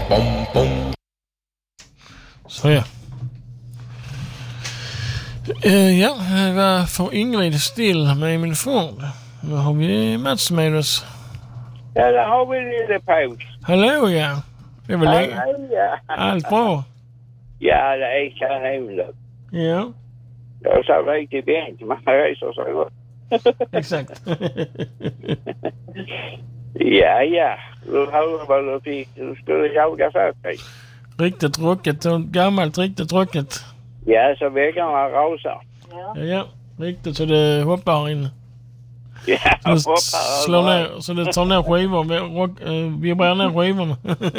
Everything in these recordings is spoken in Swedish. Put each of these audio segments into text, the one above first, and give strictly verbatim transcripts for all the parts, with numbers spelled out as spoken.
bom, bom. Så ja. Uh, ja, det var för Ingrid still med min Ford. Nu har vi Mats med oss. Ja, där har vi lite paus. Hallå, ja. Det är väl Ja, det. ja. Allt bra? Ja, det är kanon. Ja, Jag sa riktigt bänk, man reser sig gott. exakt. Ja, ja. Du hörde vad du fick. Du skulle jaga för dig. Riktigt rocket och gammalt, riktigt rocket. Ja, så väggarna rasar. Ja, ja. Riktigt så det hoppar in. Ja, Så det hoppar slår över. ner, så det tar ner skivor. Vi, rock, uh, vibrerar ner skivorna.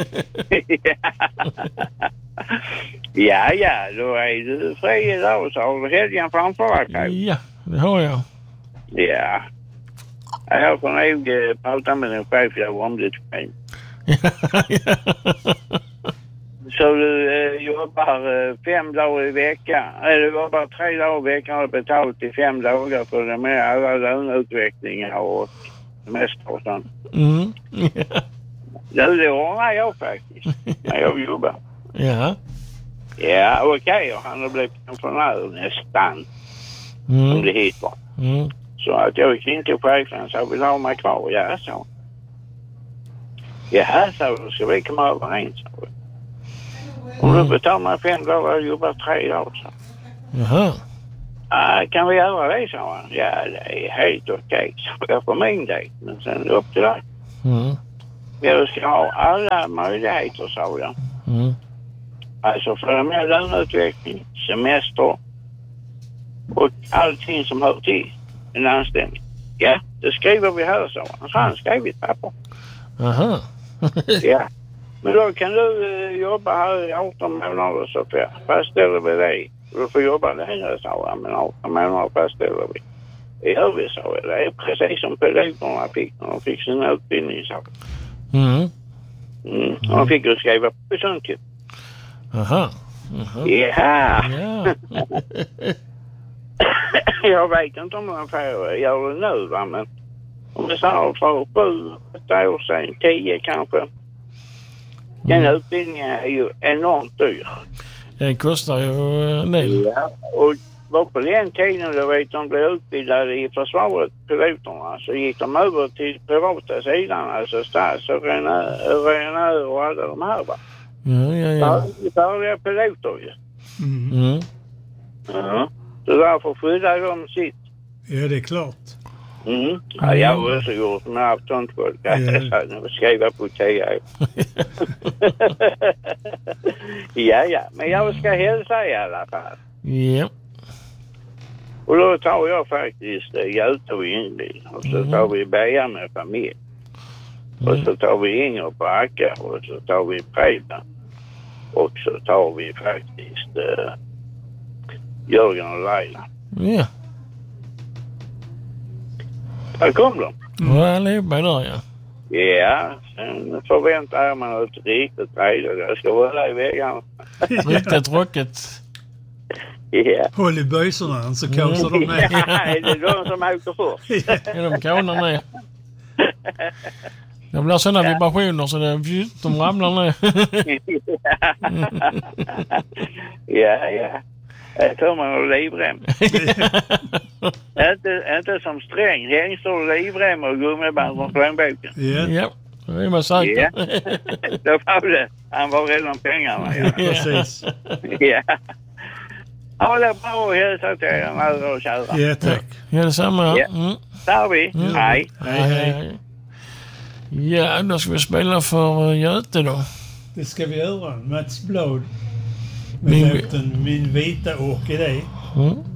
Ja, ja. Då är du fri idag så har du helgen framför dig. Ja, det har jag. Ja. Jag får nog eh, prata med din chef om det till mig. Så du eh, jobbar eh, fem dagar i veckan. Eller du jobbar tre dagar i veckan och betalt i fem dagar för det med alla löneutvecklingar och semester och sånt. Mm. Det, det ordnar jag faktiskt när jag jobbar. Ja. Ja, okej. Okay. Han har blivit pensionär nästan. Mm. Som det heter. Mm. Så att jag gick in till chefen så vill ha mig kvar. Ja, så. Ja, så då ska vi komma överens. Om du betalar mig fem dagar och jobbar tre dagar så. Jaha. Ja, kan vi göra det, sa han. Ja, det är helt okej. Så jag får min del. Men sen upp till dig. Mm. Jag ska ha alla möjligheter, sa jag. Mm. Alltså för med löneutveckling, semester och allting som hör till en anställning. Ja, det skriver vi här, så han. Så han skrev ett papper. Aha. Ja. Men då kan du uh, jobba här i arton månader så fastställer vi det. Du får jobba längre, sa han, men arton månader fastställer vi. Det gör vi, sa jag. Det är precis som piloterna fick när de fick sin utbildning, sa Mm. mm. De fick ju skriva på sånt ju. Aha. Aha. Ja. Ja. Jag vet inte om man får göra det nu, va, men om det sa för sju, åtta år sedan, tio kanske. Den Mm. utbildningen är ju enormt dyr. Det kostar ju en del. Ja, och var på den tiden, då vet de blev utbildade i försvaret, piloterna, så gick de över till privata sidan, alltså stats och Renault och alla de här, va. Ja, ja, ja. Färdiga piloter ju. Mm. Mm. Ja. Så därför skyddar de sitt. Ja, det är klart. Mm. Ja, jag har också gjort med avståndsfolk. Jag ska skriva på tio. Ja, ja. Men jag ska hälsa i alla fall. Ja. Och då tar jag faktiskt Göte och Ingrid. Och så tar vi Beja med familj. Och så tar vi Inger på Acka. Och så tar vi Preben. Och så tar vi faktiskt uh, Jörgen och Leila. Ja. Här kom de. Och allihopa är där, ja. Ja, sen förväntar jag mig något riktigt trevligt. Jag ska hålla i väggarna. Riktigt rocket. Ja. Håll i böjsorna så kasar de med. Ja, är det de som åker först? Är de kanar med? Det blir sådana ja. vibrationer så det, de ramlar ner. Ja, ja. Jag tror man har livrem. inte, inte som sträng. Hängstor, livrem och gummiband från plånboken. Yeah. Ja, det är man säker. Ja, då var det. Han var redan pengarna. Ja. Precis. Ja. Ja, det är bra att hälsa till er nära och kära. Ja, tack. Ja, detsamma. Ja. Mm. Där vi. Mm. Hej. Hej, hej. Ja, då ska vi spela för Göte då. Det ska vi göra. Mats Blad med Min- låten Min vita orkidé. Mm.